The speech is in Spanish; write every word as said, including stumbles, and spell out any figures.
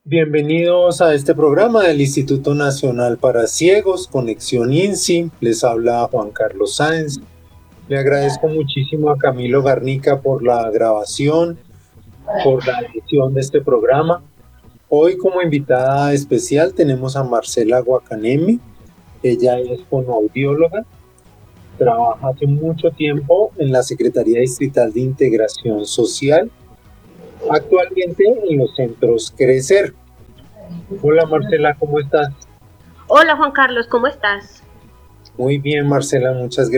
Bienvenidos a este programa del Instituto Nacional para Ciegos, Conexión INSI. Les habla Juan Carlos Sáenz. Le agradezco muchísimo a Camilo Garnica por la grabación, por la edición de este programa. Hoy como invitada especial tenemos a Marcela Guacanemi. Ella es fonoaudióloga, trabaja hace mucho tiempo en la Secretaría Distrital de Integración Social, actualmente en los centros Crecer. Hola Marcela, ¿cómo estás? Hola Juan Carlos, ¿cómo estás? Muy bien Marcela, muchas gracias.